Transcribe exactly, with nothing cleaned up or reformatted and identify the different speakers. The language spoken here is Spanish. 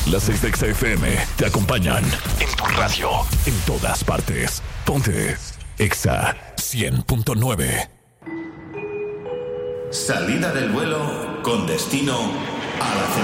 Speaker 1: Las seis de Exa F M te acompañan en tu radio, en todas partes. Ponte Exa cien punto nueve.
Speaker 2: Salida del vuelo con destino a la